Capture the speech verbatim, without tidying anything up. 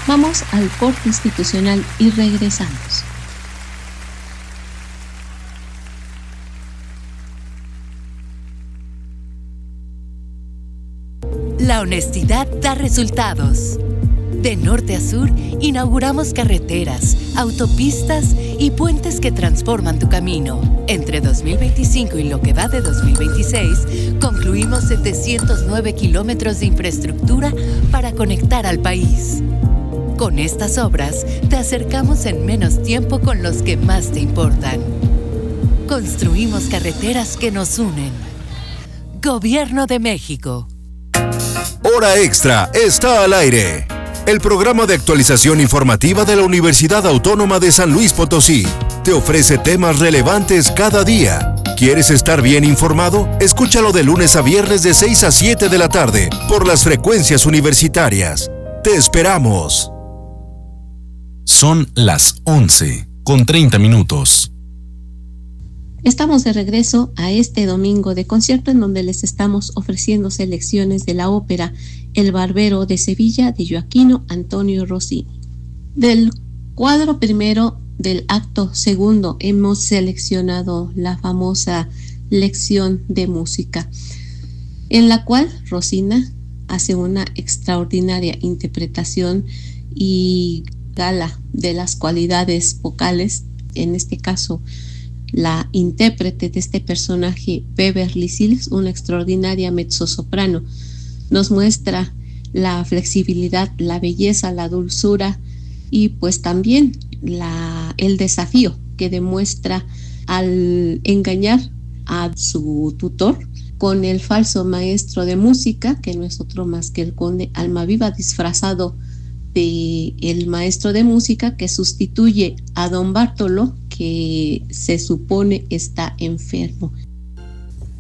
Vamos al corte institucional y regresamos. La honestidad da resultados. De norte a sur, inauguramos carreteras, autopistas y puentes que transforman tu camino. Entre dos mil veinticinco y lo que va de dos mil veintiséis, concluimos setecientos nueve kilómetros de infraestructura para conectar al país. Con estas obras, te acercamos en menos tiempo con los que más te importan. Construimos carreteras que nos unen. Gobierno de México. Hora Extra está al aire. El programa de actualización informativa de la Universidad Autónoma de San Luis Potosí te ofrece temas relevantes cada día. ¿Quieres estar bien informado? Escúchalo de lunes a viernes de seis a siete de la tarde por las frecuencias universitarias. ¡Te esperamos! Son las once con treinta minutos. Estamos de regreso a este domingo de concierto en donde les estamos ofreciendo selecciones de la ópera El Barbero de Sevilla de Gioachino Antonio Rossini. Del cuadro primero del acto segundo hemos seleccionado la famosa lección de música, en la cual Rossini hace una extraordinaria interpretación y gala de las cualidades vocales, en este caso la intérprete de este personaje, Beverly Sills, una extraordinaria mezzosoprano, nos muestra la flexibilidad, la belleza, la dulzura y pues también la, el desafío que demuestra al engañar a su tutor con el falso maestro de música, que no es otro más que el conde Almaviva, disfrazado de el maestro de música que sustituye a don Bartolo, que se supone está enfermo.